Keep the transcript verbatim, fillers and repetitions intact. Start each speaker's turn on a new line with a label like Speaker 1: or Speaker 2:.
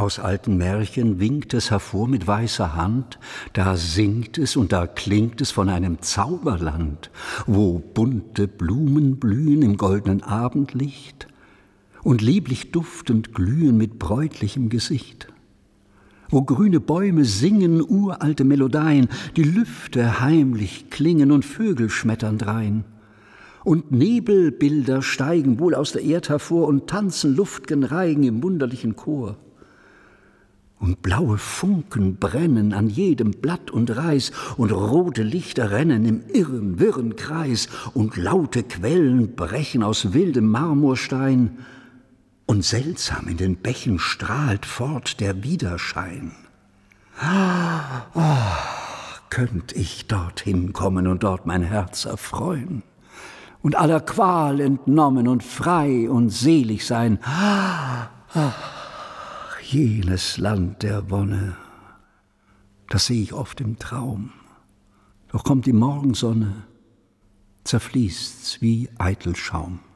Speaker 1: Aus alten Märchen winkt es hervor mit weißer Hand, da singt es und da klingt es von einem Zauberland, wo bunte Blumen blühen im goldenen Abendlicht und lieblich duftend glühen mit bräutlichem Gesicht. Wo grüne Bäume singen uralte Melodien, die Lüfte heimlich klingen und Vögel schmetternd rein. Und Nebelbilder steigen wohl aus der Erd hervor und tanzen luft'gen Reigen im wunderlichen Chor. Und blaue Funken brennen an jedem Blatt und Reis, und rote Lichter rennen im irren, wirren Kreis, und laute Quellen brechen aus wildem Marmorstein, und seltsam in den Bächen strahlt fort der Widerschein. Oh, könnt ich dorthin kommen und dort mein Herz erfreuen und aller Qual entnommen und frei und selig sein. Oh, jenes Land der Wonne, das seh ich oft im Traum. Doch kommt die Morgensonne, zerfließt's wie eitel Schaum.